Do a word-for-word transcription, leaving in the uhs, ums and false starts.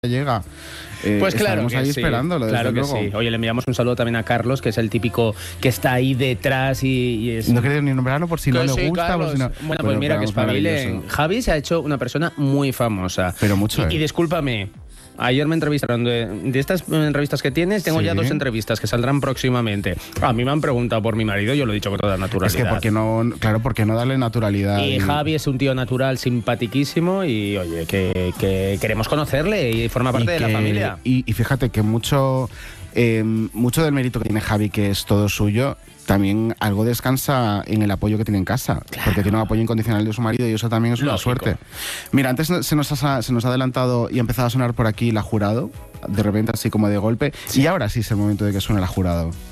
llega. Eh, pues claro que ahí sí, esperándolo, claro que luego. sí. Oye, le enviamos un saludo también a Carlos, que es el típico que está ahí detrás y, y es... No quería ni nombrarlo por si que no sí, le gusta. Carlos. Por si no... Bueno, bueno, pues mira que es espabile. Javi se ha hecho una persona muy famosa. Pero mucho, Y, ¿eh? y discúlpame, ayer me entrevistaron de, de estas entrevistas que tienes, tengo Sí. ya dos entrevistas que saldrán próximamente. A mí me han preguntado por mi marido, yo lo he dicho con toda naturalidad. Es que, ¿por qué no, claro, ¿por qué no darle naturalidad? Y Javi es un tío natural, simpatiquísimo y, oye, que, que queremos conocerle y forma parte y de que, la familia. Y, y fíjate que mucho, eh, mucho del mérito que tiene Javi, que es todo suyo, también algo descansa en el apoyo que tiene en casa, claro. Porque tiene un apoyo incondicional de su marido y eso también es una Lógico. suerte. Mira, antes se nos, ha, se nos ha adelantado y ha empezado a sonar por aquí La Jurado, de repente así como de golpe, sí. Y ahora sí es el momento de que suene La Jurado.